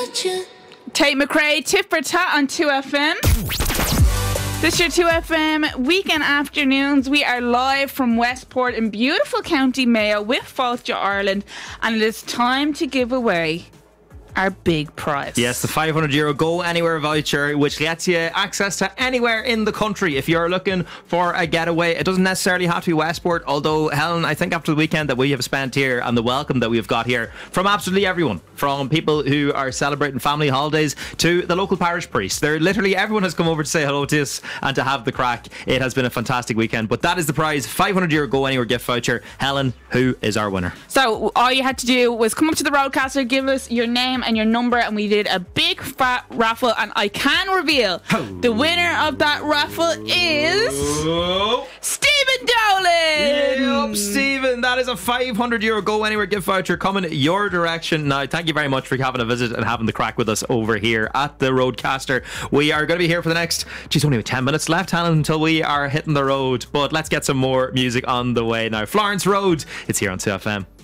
Tate McRae, tit for tat on 2FM. This is your 2FM weekend afternoons. We are live from Westport in beautiful County Mayo with Fáilte Ireland, and it is time to give away our big prize. Yes, the €500 Go Anywhere voucher, which gets you access to anywhere in the country if you're looking for a getaway. It doesn't necessarily have to be Westport, although, Helen, I think after the weekend that we have spent here and the welcome that we've got here from absolutely everyone, from people who are celebrating family holidays to the local parish priest, literally everyone has come over to say hello to us and to have the crack. It has been a fantastic weekend, but that is the prize, €500 Go Anywhere gift voucher. Helen, who is our winner? So all you had to do was come up to the Roadcaster, give us your name and your number, and we did a big fat raffle, and I can reveal the winner of that raffle is Stephen Dolan. Yep, Stephen, that is a €500 Go Anywhere gift voucher coming your direction. Now, thank you very much for having a visit and having the crack with us over here at the Roadcaster. We are going to be here for the next, only 10 minutes left, Helen, until we are hitting the road, but let's get some more music on the way now. Florence Road, it's here on 2FM.